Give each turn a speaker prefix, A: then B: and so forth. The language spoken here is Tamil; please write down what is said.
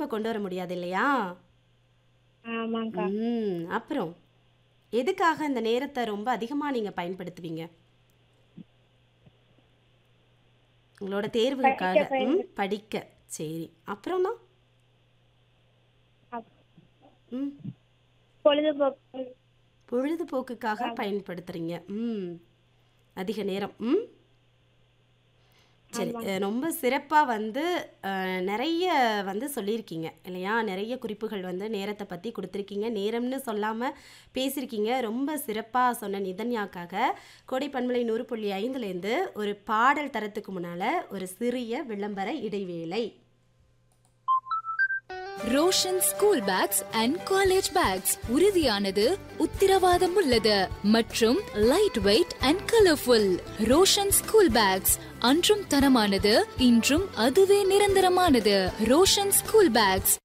A: திரும்ப கொண்டு வர முடியாது இல்லையா?
B: ஆமாங்கக்கா.
A: அப்புறம் எதுக்காக இந்த நேரத்தை ரொம்ப அதிகமா நீங்க பயன்படுத்துவீங்க? உங்களோட
B: படிக்க
A: தேர்வுக்காக.
B: பயன்படுத்த
A: படிக்க. சரி. அப்புறம்னா? ம்.
B: பொழுதுபோக்கு
A: பொழுதுபோக்குக்காக பயன்படுத்துறீங்க. அதிக நேரம். சரி.
B: ஆமாங்க.
A: ரொம்ப சிறப்பா வந்து நிறைய வந்து சொல்லியிருக்கீங்க இல்லையா? நிறைய குறிப்புகள் வந்து நேரத்தை பத்தி குடுத்துருக்கீங்க. நேரம்னு சொல்லாம பேசியிருக்கீங்க. ரொம்ப சிறப்பா சொன்ன நிதன்யாக்காக கோடை பண்பலை 100.5லேருந்து ஒரு பாடல் தரத்துக்கு முன்னால ஒரு சிறிய விளம்பர இடைவேளை.
C: Roshan school packs and college bags உறுதியானது, உத்திரவாதம் உள்ளது மற்றும் light weight and colourful. Roshan school packs அன்றும் தரமானது, இன்றும் அதுவே நிரந்தரமானது. Roshan school packs.